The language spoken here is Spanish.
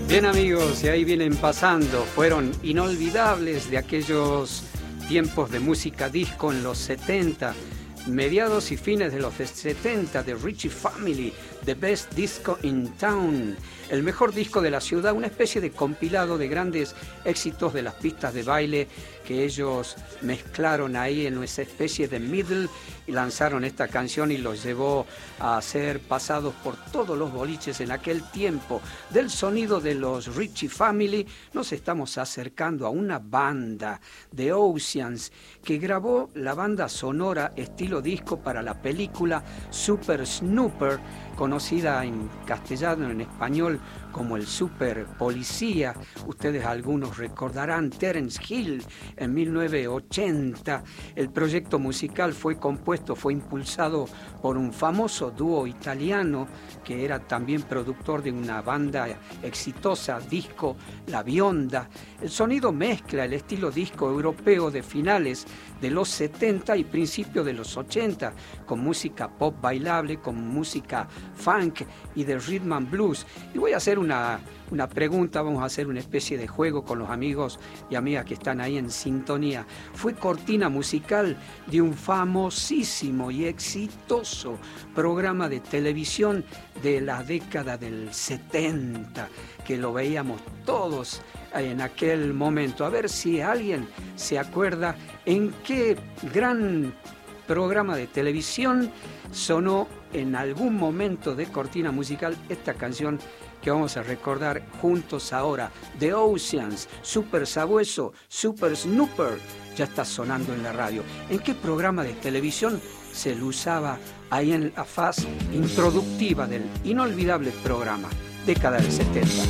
Bien amigos, y ahí vienen pasando, fueron inolvidables de aquellos tiempos de música disco en los 70, mediados y fines de los 70, de Richie Family, The Best Disco in Town, el mejor disco de la ciudad, una especie de compilado de grandes éxitos de las pistas de baile que ellos mezclaron ahí en esa especie de middle y lanzaron esta canción y los llevó a ser pasados por todos los boliches en aquel tiempo. Del sonido de los Richie Family nos estamos acercando a una banda de Oceans que grabó la banda sonora estilo disco para la película Super Snooper, conocida en castellano, en español, como el Super Policía. Ustedes algunos recordarán Terence Hill en 1980. El proyecto musical fue compuesto, fue impulsado por un famoso dúo italiano que era también productor de una banda exitosa, disco La Bionda. El sonido mezcla el estilo disco europeo de finales de los 70 y principios de los 80, con música pop bailable, con música funk y de rhythm and blues. Y voy a hacer una pregunta, vamos a hacer una especie de juego con los amigos y amigas que están ahí en sintonía. Fue cortina musical de un famosísimo y exitoso programa de televisión de la década del 70, que lo veíamos todos en aquel momento. A ver si alguien se acuerda en qué gran programa de televisión sonó en algún momento de cortina musical esta canción que vamos a recordar juntos ahora. The Oceans, Super Sabueso, Super Snooper, ya está sonando en la radio. ¿En qué programa de televisión se lo usaba ahí en la fase introductiva del inolvidable programa, década del 70?